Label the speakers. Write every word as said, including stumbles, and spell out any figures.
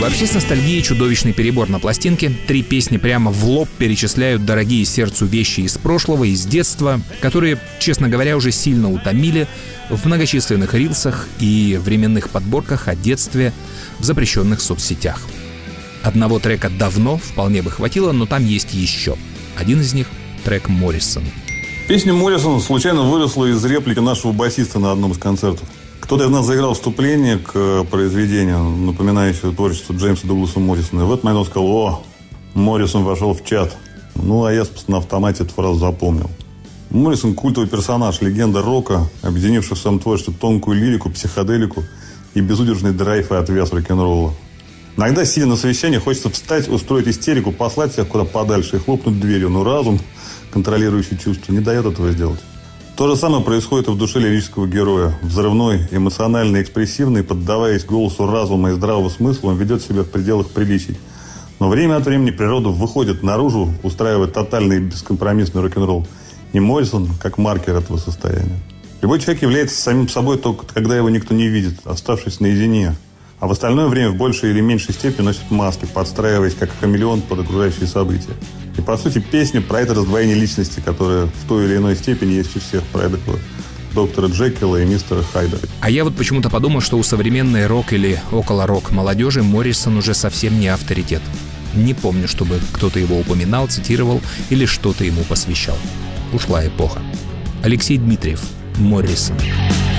Speaker 1: Вообще, с ностальгией чудовищный перебор на пластинке. Три песни прямо в лоб перечисляют дорогие сердцу вещи из прошлого, из детства, которые, честно говоря, уже сильно утомили в многочисленных рилсах и временных подборках о детстве в запрещенных соцсетях. Одного трека давно вполне бы хватило, но там есть еще. Один из них — трек «Моррисон».
Speaker 2: Песня «Моррисон» случайно выросла из реплики нашего басиста на одном из концертов. Кто-то из нас заиграл вступление к произведению, напоминающее творчество Джеймса Дугласа Моррисона. И в этот момент он сказал: «О, Моррисон вошел в чат». Ну, а я, собственно, на автомате эту фразу запомнил. Моррисон – культовый персонаж, легенда рока, объединивший в своем творчестве тонкую лирику, психоделику и безудержный драйв и отвес рок-н-ролла. Иногда, сидя на совещании, хочется встать, устроить истерику, послать всех куда подальше и хлопнуть дверью, но разум, контролирующий чувства, не дает этого сделать. То же самое происходит и в душе лирического героя. Взрывной, эмоциональный, экспрессивный, поддаваясь голосу разума и здравого смысла, он ведет себя в пределах приличий. Но время от времени природа выходит наружу, устраивает тотальный и бескомпромиссный рок-н-ролл. И Моррисон как маркер этого состояния. Любой человек является самим собой только когда его никто не видит, оставшись наедине. А в остальное время в большей или меньшей степени носит маски, подстраиваясь как хамелеон под окружающие события. И, по сути, песня про это раздвоение личности, которое в той или иной степени есть у всех, про этого доктора Джекила и мистера Хайда.
Speaker 1: А я вот почему-то подумал, что у современной рок- или около-рок молодежи Моррисон уже совсем не авторитет. Не помню, чтобы кто-то его упоминал, цитировал или что-то ему посвящал. Ушла эпоха. Алексей Дмитриев, «Моррисон».